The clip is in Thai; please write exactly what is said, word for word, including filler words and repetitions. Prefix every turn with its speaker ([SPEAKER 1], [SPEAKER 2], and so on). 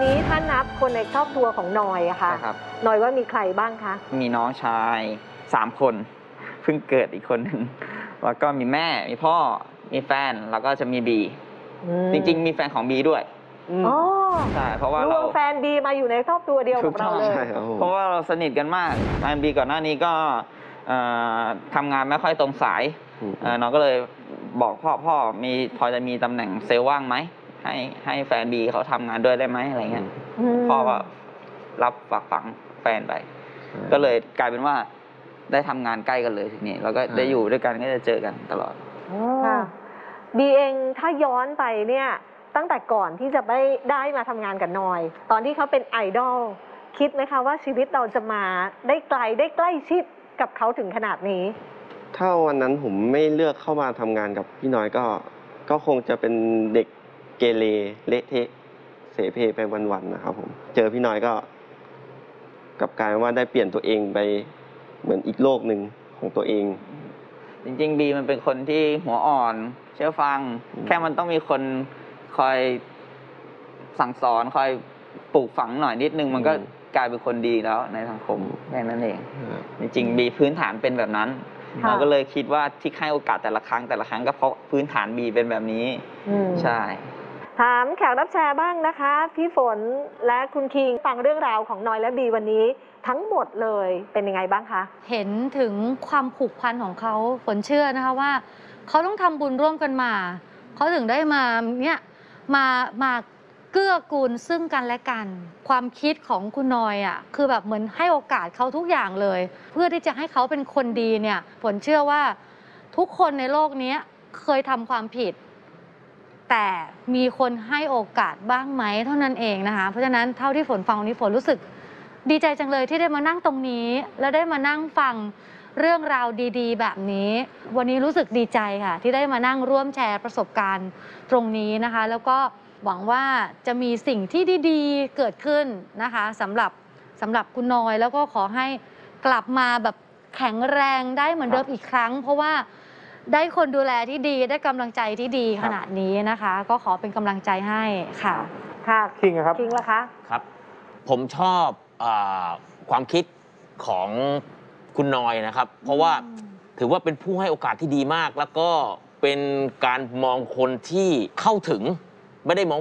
[SPEAKER 1] นี้ถ้านับคนในครอบครัวของนอยอะค่ะนอยว่ามีใครบ้างคะ
[SPEAKER 2] มีน้องชายสามคนเพิ่งเกิดอีกคนหนึ่งแล้วก็มีแม่มีพ่อมีแฟนแล้วก็จะมีบีจริงๆมีแฟนของบีด้วย
[SPEAKER 1] อ๋อ
[SPEAKER 2] ใช่เพราะว่าร
[SPEAKER 1] วมแฟนบีมาอยู่ในครอบครัวเดียวกับเราเลย
[SPEAKER 2] เพราะว่าเราสนิทกันมากแฟนบีก่อนหน้านี้ก็ทำงานไม่ค่อยตรงสายน้องก็เลยบอกพ่อพ่อมีพอจะมีตำแหน่งเซลล์ว่างไหมให้ให้แฟนบีเขาทำงานด้วยได้ไหมอะไรเงี้ยพ่อก็รับฝากฝังแฟนไปก็เลยกลายเป็นว่าได้ทำงานใกล้กันเลยทีนี้แล้วก็ได้อยู่ด้วยกันก็จะเจอกันตลอด
[SPEAKER 1] บีเองถ้าย้อนไปเนี่ยตั้งแต่ก่อนที่จะไม่ได้มาทำงานกับนอยตอนที่เขาเป็นไอดอลคิดไหมคะว่าชีวิตเราจะมาได้ไกลได้ใกล้ชิดกับเขาถึงขนาดนี้
[SPEAKER 3] ถ้าวันนั้นผมไม่เลือกเข้ามาทำงานกับพี่น้อยก็ก็คงจะเป็นเด็กเกเรเละเทะเสเพไปวันๆนะครับผมเจอพี่น้อยก็กลับกลายว่าได้เปลี่ยนตัวเองไปเหมือนอีกโลกหนึ่งของตัวเอง
[SPEAKER 2] จริงๆบีมันเป็นคนที่หัวอ่อนเชื่อฟังแค่มันต้องมีคนคอยสั่งสอนคอยปลูกฝังหน่อยนิดนึงมันก็กลายเป็นคนดีแล้วในสังคมแค่นั้นเองจริงๆบีพื้นฐานเป็นแบบนั้นเราก็เลยคิดว่าที่ให้โอกาสแต่ละครั้งแต่ละครั้งก็เพราะพื้นฐานบีเป็นแบบนี้ใช่
[SPEAKER 1] ถามแขกรับแชร์บ้างนะคะพี่ฝนและคุณคิงฟังเรื่องราวของนอยและบีวันนี้ทั้งหมดเลยเป็นยังไงบ้างคะ
[SPEAKER 4] เห็นถึงความผูกพันของเขาฝนเชื่อนะคะว่าเขาต้องทำบุญร่วมกันมาเขาถึงได้มาเนี่ยมามาเกื้อกูลซึ่งกันและกันความคิดของคุณนอยอ่ะคือแบบเหมือนให้โอกาสเขาทุกอย่างเลยเพื่อที่จะให้เขาเป็นคนดีเนี่ยฝนเชื่อว่าทุกคนในโลกนี้เคยทำความผิดแต่มีคนให้โอกาสบ้างไหมเท่านั้นเองนะคะเพราะฉะนั้นเท่าที่ฝนฟังวันนี้ฝนรู้สึกดีใจจังเลยที่ได้มานั่งตรงนี้และได้มานั่งฟังเรื่องราวดีๆแบบนี้วันนี้รู้สึกดีใจค่ะที่ได้มานั่งร่วมแชร์ประสบการณ์ตรงนี้นะคะแล้วก็หวังว่าจะมีสิ่งที่ดีๆเกิดขึ้นนะคะสำหรับสำหรับคุณนอยแล้วก็ขอให้กลับมาแบบแข็งแรงได้เหมือนเดิมอีกครั้งเพราะว่าได้คนดูแลที่ดีได้กำลังใจที่ดีขนาดนี้นะคะก็ขอเป็นกำลังใจให้ค่ะ
[SPEAKER 1] ค่ะ
[SPEAKER 5] คิงครับ
[SPEAKER 1] คิงล่ะคะ
[SPEAKER 6] ครับผมชอบความคิดของคุณนอยนะครับเพราะว่าถือว่าเป็นผู้ให้โอกาสที่ดีมากแล้วก็เป็นการมองคนที่เข้าถึงไม่ได้มอง